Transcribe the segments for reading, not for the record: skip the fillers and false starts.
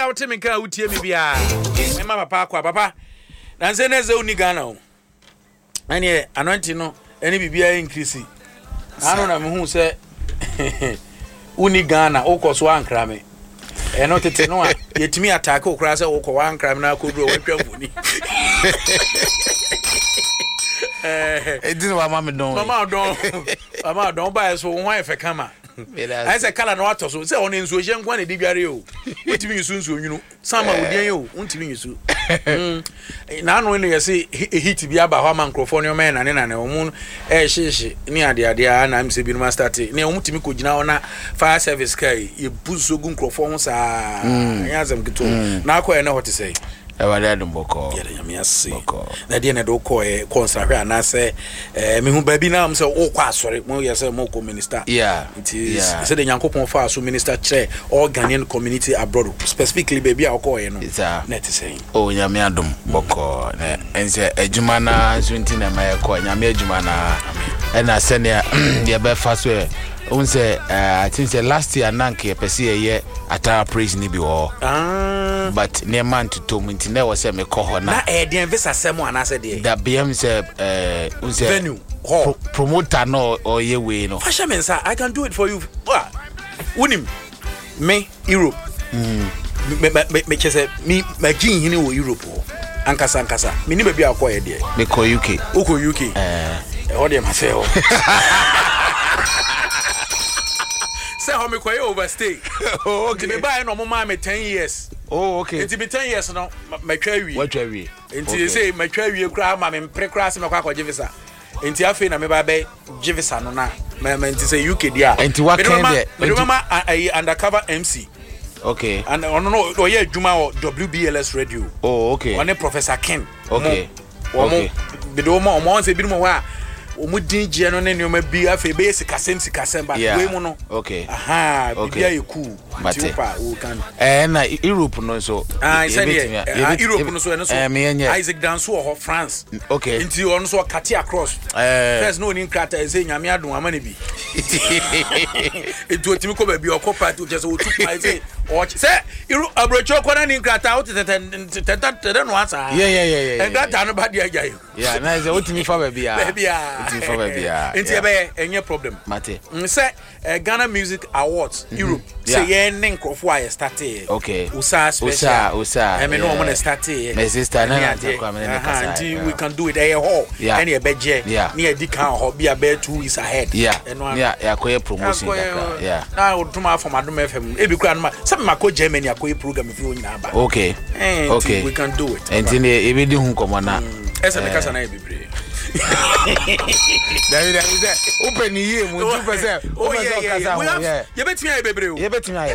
bia wote me ka wotie me bia me ma papa akwa papa na nse na ze uni Ghana o ane anointing no ene bibia increase anu na me hu se uni Ghana okoso ankra me eno tete no a yetimi attack okra se okọ ankra me na akoduro watwamfuni Edin wa mama don ba so won efe kama I say kala no ato so say on nsuo hye nkwa na dibiare o wetimi nsuo nwunu sama odian o untimi nsuo na anu ne yesi hit bi aba ho microphone o men na ne omu hye ni ade na am se bi no start ne omu timi ko gina ona fire service kai ye buzo gu microphone ho sa anyazam kito na akọ na hot say Ewale adumboko. Yele nyame ase. Na de na do ko konsahwe anase me hu ba bi na am se o kwa asore mo yese mo ko minister. Yeah. It is say the Nyankopon fa so minister chair all Ghanaian community abroad specifically baby a ko no. Net saying. Oh nyame adumboko na ense adwuma na so ntina ma ko nyame adwuma na na se ne ye be fa so unse I think last year nanke pese ye atara praise ni bi wo. But near man to tom nti na wo se me ko ho na de visa semo anase de da BM say unse venue promoter no or ye we no fashion sir I can do it for you unim me Europe me chese me magin hini wo Europe ankasa me ni ba bi akoye de me ko UK uko UK o de ma say o say how me koye overstay okay me buy no mo ma me 10 years. Oh, okay. It be 10 years no matwawi. Watwawi. Enti say matwawi kra ma me mpre kra se me kwa kwa givisa. Enti afi na me ba be givisa no na. Me enti say UK dia. Enti what kind there? Me remember undercover MC. Okay. And no ye adwuma o WBLS radio. Oh, okay. One Professor Ken. Okay. Okay. Bido mo say bi mo wa omu DJ no ne nyoma bi afi be sikasem ba we mu no. Okay. Aha, bibia ye cool. Mate. We can. Na Europe no so. Europe no so Isaac Danso of France. Okay. Nti on so cut across. First no ni krata e say nyame adon amane bi. Etu otimi ko ba bi okopart o just o tu pa say o say abrocho ko na ni krata o tete no answer. Yeah. And that no ba dia jai. Yeah, na say otimi fa ba bia. Otimi fa ba bia. Nti e be enye problem. Mate. Say Ghana Music Awards Europe. Say nen krofo a started. Okay. Usa special. Usa. I mean no one started. My sister na kwa me na kasa. We can do it there hall. Any e beje. Near the can hall be about 2 weeks ahead. Yeah, koye promotion kaka. Yeah. Na oduma from Adum FM. E bi kura no some mako Germany akoye program if you nyina aba. Okay. Okay. We can do it. Enti e be di hu komo na. Esa me kasa na e bibre. David open here mo 2%. Oh yeah. You bet me I bebre o. You bet me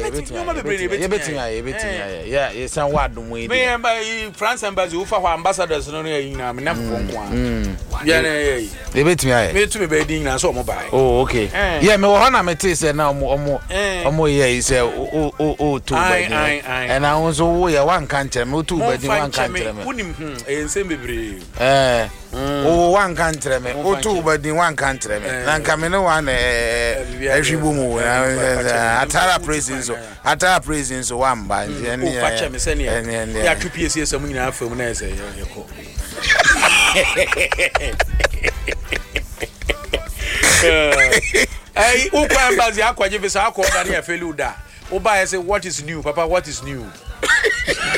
yeah, you san wadum we. Me by France embassy wo fa ambassadors no no yina me na fonko yeah you bet me me to me be din na so mo buy. Oh okay. Yeah, me wo na me say say na omo yeah say o to bad. And I also wo ya wan kan kire me to bad wan kan kire me. Unim ensem bebre. O wan kan kire me o to bad wan kan kire me. Na nka me no wan ehwibu mu atara praising so wan ba o fache me se ne ya twpie se mu nyina afam na ese yeko o kwa embassy akwaje visa akọ na ya felu da o ba say what is new papa what is new